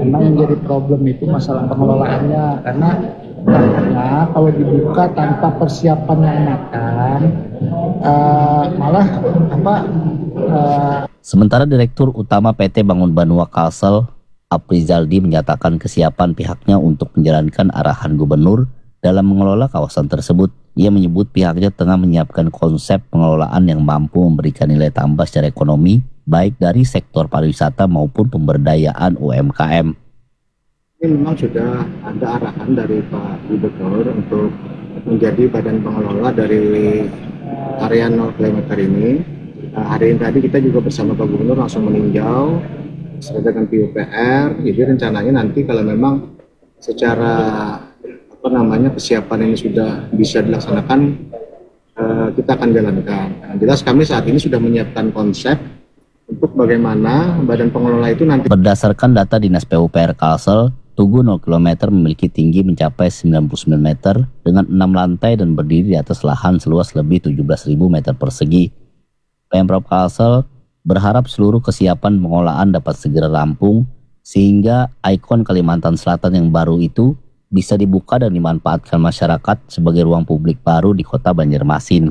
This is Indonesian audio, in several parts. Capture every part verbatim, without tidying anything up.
memang menjadi problem itu masalah pengelolaannya, karena karena kalau dibuka tanpa persiapan yang matang, uh, malah apa? Uh... Sementara Direktur Utama P T Bangun Banua Kalsel, Aprizaldi, menyatakan kesiapan pihaknya untuk menjalankan arahan gubernur dalam mengelola kawasan tersebut. Ia menyebut pihaknya tengah menyiapkan konsep pengelolaan yang mampu memberikan nilai tambah secara ekonomi, baik dari sektor pariwisata maupun pemberdayaan U M K M. Ini memang sudah ada arahan dari Pak Gubernur untuk menjadi badan pengelola dari area nol kilometer ini. Nah, hari ini tadi kita juga bersama Pak Gubernur langsung meninjau sesuai dengan P U P R. Jadi rencananya nanti kalau memang secara apa namanya kesiapan ini sudah bisa dilaksanakan, uh, kita akan jalankan. Nah, jelas kami saat ini sudah menyiapkan konsep untuk bagaimana badan pengelola itu nanti. Berdasarkan data Dinas P U P R Kalsel, Tugu nol kilometer memiliki tinggi mencapai sembilan puluh sembilan meter dengan enam lantai dan berdiri di atas lahan seluas lebih tujuh belas ribu meter persegi. Pemprov Kalsel berharap seluruh kesiapan pengolahan dapat segera rampung sehingga ikon Kalimantan Selatan yang baru itu bisa dibuka dan dimanfaatkan masyarakat sebagai ruang publik baru di Kota Banjarmasin.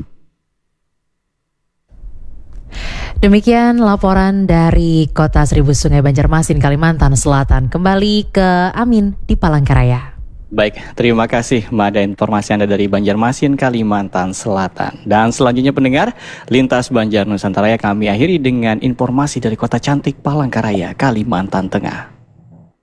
Demikian laporan dari Kota Seribu Sungai Banjarmasin, Kalimantan Selatan. Kembali ke Amin di Palangkaraya. Baik, terima kasih Mada, informasi Anda dari Banjarmasin, Kalimantan Selatan. Dan selanjutnya pendengar, Lintas Banjar Nusantara kami akhiri dengan informasi dari Kota Cantik Palangkaraya, Kalimantan Tengah.